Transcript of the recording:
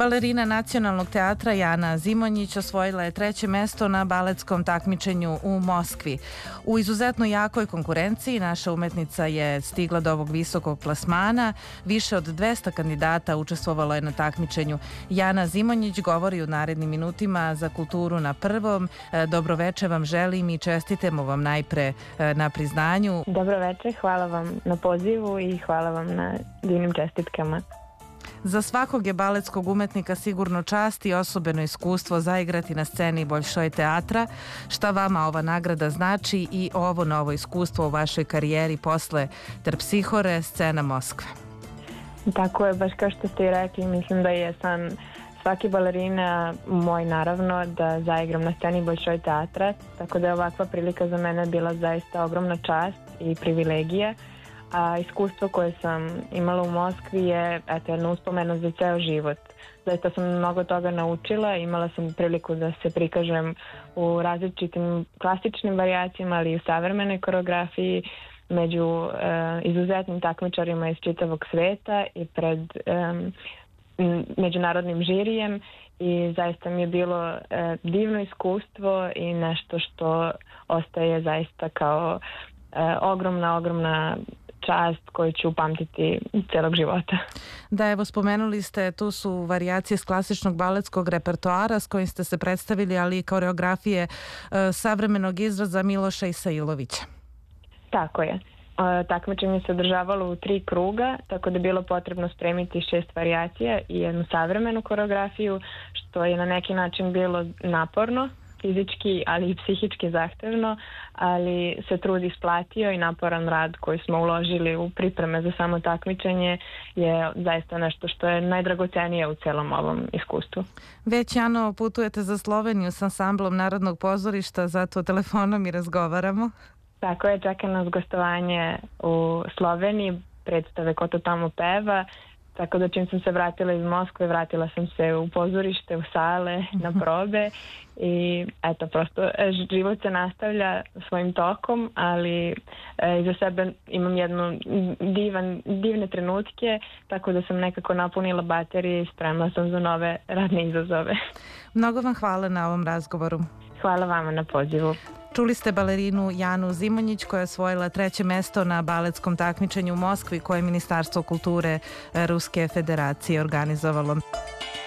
Balerina Nacionalnog teatra Jana Zimonjić osvojila je 3. mesto na baletskom takmičenju u Moskvi. U izuzetno jakoj konkurenciji naša umetnica je stigla do ovog visokog plasmana. Više od 200 kandidata učestvovalo je na takmičenju. Jana Zimonjić govori u narednim minutima za Kulturu na prvom. Dobroveče vam želim i čestitamo vam najpre na priznanju. Dobroveče, hvala vam na pozivu i hvala vam na divnim čestitkama. Za svakog je baletskog umetnika sigurno čast i osobeno iskustvo zaigrati na sceni Bolšoj teatra. Šta vama ova nagrada znači i ovo novo iskustvo u vašoj karijeri posle Terpsihore, scena Moskve? Tako je, baš kao što ste i rekli, mislim da je san svake balerine, moj naravno, da zaigram na sceni Bolšoj teatra, tako da je ovakva prilika za mene bila zaista ogromna čast i privilegija. A iskustvo koje sam imala u Moskvi je jedna uspomena za ceo život. Zaista sam mnogo toga naučila, imala sam priliku da se prikažem u različitim klasičnim varijacijama, ali i u savremenoj koreografiji među izuzetnim takmičarima iz čitavog sveta i pred međunarodnim žirijem i zaista mi je bilo divno iskustvo i nešto što ostaje zaista kao ogromna čast koju ću upamtiti celog života. Da, evo spomenuli ste, tu su varijacije s klasičnog baletskog repertoara s kojim ste se predstavili, ali i koreografije savremenog izraza Miloša Isailovića. Tako je. Takmičenje se održavalo u 3 kruga, tako da je bilo potrebno spremiti 6 varijacija i jednu savremenu koreografiju, što je na neki način bilo naporno, fizički, ali i psihički zahtevno, ali se trud isplatio i naporan rad koji smo uložili u pripreme za samo takmičenje je zaista nešto što je najdragocenije u celom ovom iskustvu. Već, Jano, putujete za Sloveniju s ansamblom Narodnog pozorišta, zato telefonom i razgovaramo. Tako je, čeka nas gostovanje u Sloveniji, predstave Ko to tamo peva, tako da čim sam se vratila iz Moskve, vratila sam se u pozorište, u sale, na probe i eto, prosto život se nastavlja svojim tokom, ali iza sebe imam divne trenutke, tako da sam nekako napunila baterije i spremna sam za nove radne izazove. Mnogo vam hvala na ovom razgovoru. Hvala vama na pozivu. Čuli ste balerinu Janu Zimonjić koja je osvojila 3. mesto na baletskom takmičenju u Moskvi koje je Ministarstvo kulture Ruske federacije organizovalo.